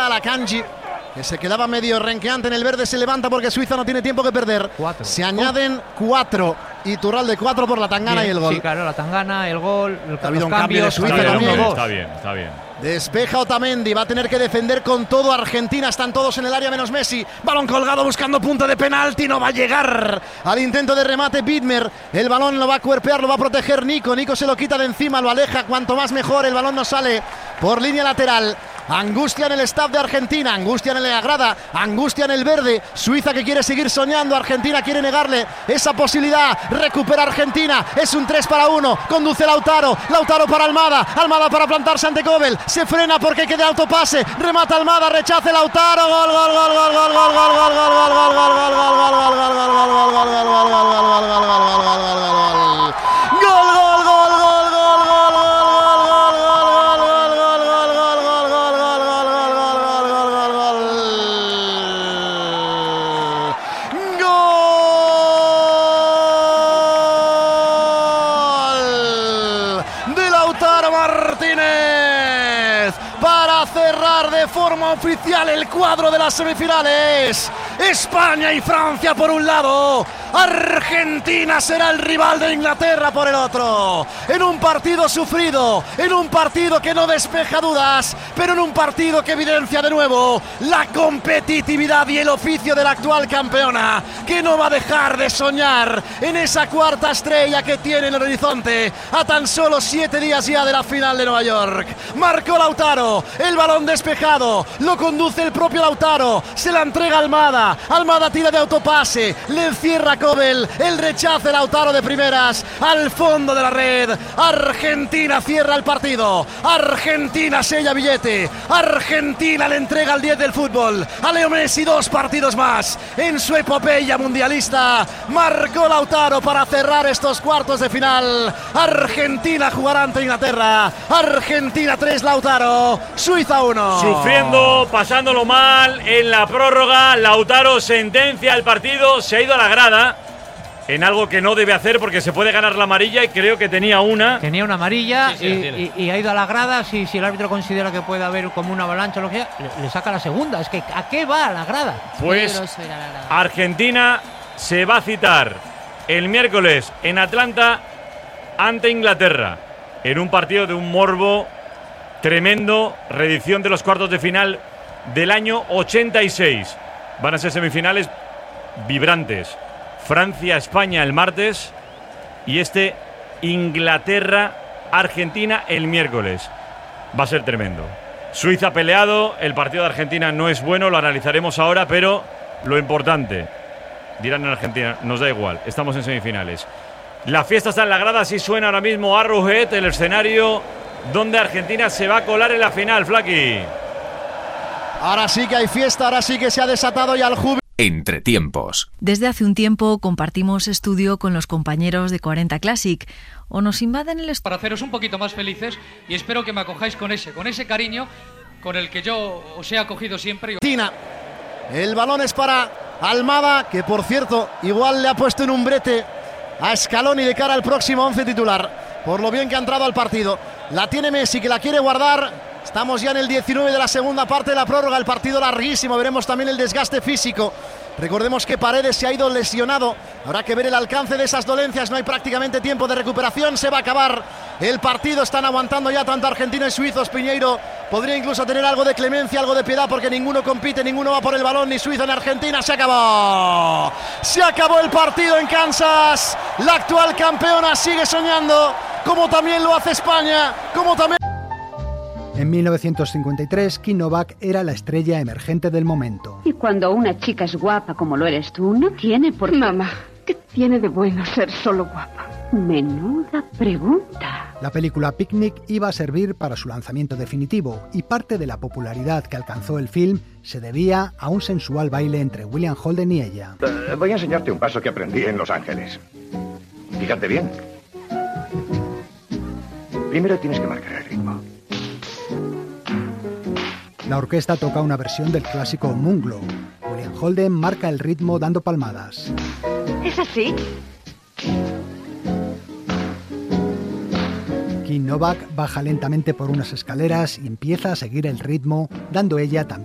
lateral a Kanji, que se quedaba medio renqueante en el verde, se levanta porque Suiza no tiene tiempo que perder. 4. Se añaden 4. Iturralde 4 por la tangana. Bien, y el gol. Sí, claro, la tangana, el gol, ha habido un cambio de Suiza también. Está bien. Despeja Otamendi, va a tener que defender con todo Argentina, están todos en el área menos Messi. Balón colgado buscando punto de penalti, no va a llegar al intento de remate Widmer. El balón lo va a cuerpear, lo va a proteger Nico. Nico se lo quita de encima, lo aleja, cuanto más mejor. El balón no sale por línea lateral. Angustia en el staff de Argentina, angustia en la grada, angustia en el verde. Suiza que quiere seguir soñando, Argentina quiere negarle esa posibilidad. Recupera Argentina, es un 3-1. Conduce Lautaro para Almada, Almada para plantarse ante Kobel. Se frena porque queda autopase, remata Almada, rechace Lautaro, gol. Para cerrar de forma oficial el cuadro de las semifinales. España y Francia por un lado, Argentina será el rival de Inglaterra por el otro. En un partido sufrido, en un partido que no despeja dudas, pero en un partido que evidencia de nuevo la competitividad y el oficio de la actual campeona, que no va a dejar de soñar en esa cuarta estrella que tiene en el horizonte a tan solo 7 días ya de la final de Nueva York. Marcó Lautaro, el balón despejado, lo conduce el propio Lautaro, se la entrega Almada, Almada tira de autopase, le encierra Kobel, el rechace Lautaro de primeras al fondo de la red. Argentina cierra el partido, Argentina sella billete, Argentina le entrega el 10 del fútbol a Leo Messi 2 partidos más en su epopeya mundialista. Marcó Lautaro para cerrar estos cuartos de final. Argentina jugará ante Inglaterra, Argentina 3, Lautaro, Suiza 1. Sufriendo, pasándolo mal en la prórroga, Lautaro sentencia el partido, se ha ido a la grada en algo que no debe hacer porque se puede ganar la amarilla y creo que tenía una. Tenía una amarilla sí, y ha ido a la grada. Si el árbitro considera que puede haber como una avalancha o lo que sea, le saca la segunda. Es que ¿a qué va a la grada? Pues Argentina se va a citar el miércoles en Atlanta ante Inglaterra en un partido de un morbo tremendo, reedición de los cuartos de final del año 86. Van a ser semifinales vibrantes. Francia-España el martes y Inglaterra-Argentina el miércoles. Va a ser tremendo. Suiza peleado, el partido de Argentina no es bueno, lo analizaremos ahora, pero lo importante, dirán en Argentina, nos da igual, estamos en semifinales. La fiesta está en la grada, así suena ahora mismo Arrowhead, el escenario donde Argentina se va a colar en la final, Flaky. Ahora sí que hay fiesta, ahora sí que se ha desatado ya el júbilo. Entretiempos. Desde hace un tiempo compartimos estudio con los compañeros de 40 Classic. O nos invaden el para haceros un poquito más felices y espero que me acojáis con ese cariño con el que yo os he acogido siempre. El balón es para Almada, que por cierto igual le ha puesto en un brete a Scaloni de cara al próximo 11 titular, por lo bien que ha entrado al partido. La tiene Messi, que la quiere guardar. Estamos ya en el 19 de la segunda parte de la prórroga, el partido larguísimo, veremos también el desgaste físico. Recordemos que Paredes se ha ido lesionado, habrá que ver el alcance de esas dolencias, no hay prácticamente tiempo de recuperación, se va a acabar el partido, están aguantando ya tanto argentinos y suizos. Piñeiro podría incluso tener algo de clemencia, algo de piedad, porque ninguno compite, ninguno va por el balón, ni Suiza ni Argentina. Se acabó el partido en Kansas, la actual campeona sigue soñando, como también lo hace España, como también... En 1953, Kim Novak era la estrella emergente del momento. Y cuando una chica es guapa como lo eres tú, no tiene por qué... Mamá, ¿qué tiene de bueno ser solo guapa? Menuda pregunta. La película Picnic iba a servir para su lanzamiento definitivo y parte de la popularidad que alcanzó el film se debía a un sensual baile entre William Holden y ella. Voy a enseñarte un paso que aprendí en Los Ángeles. Fíjate bien. Primero tienes que marcar el ritmo. La orquesta toca una versión del clásico Moonglow. William Holden marca el ritmo dando palmadas. ¿Es así? Kim Novak baja lentamente por unas escaleras y empieza a seguir el ritmo, dando ella también